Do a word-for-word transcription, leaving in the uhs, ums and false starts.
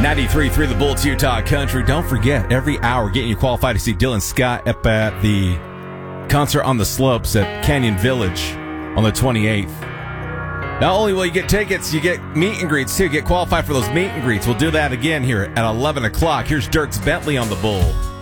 ninety-three point three The Bull, it's Utah Country. Don't forget, every hour getting you qualified to see Dylan Scott up at the concert on the slopes at Canyon Village on the twenty-eighth. Not only will you get tickets, you get meet and greets too. Get qualified for those meet and greets. We'll do that again here at eleven o'clock. Here's Dierks Bentley on the Bull.